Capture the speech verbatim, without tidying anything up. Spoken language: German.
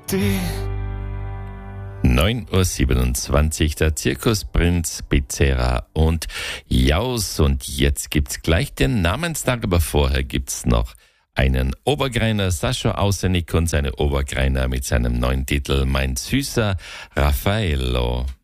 dich. neun Uhr siebenundzwanzig, der Zirkusprinz, Becerra und Jaus. Und jetzt gibt's gleich den Namenstag, aber vorher gibt's noch einen Obergreiner, Sascha Ausenik und seine Obergreiner mit seinem neuen Titel Mein süßer Raffaello.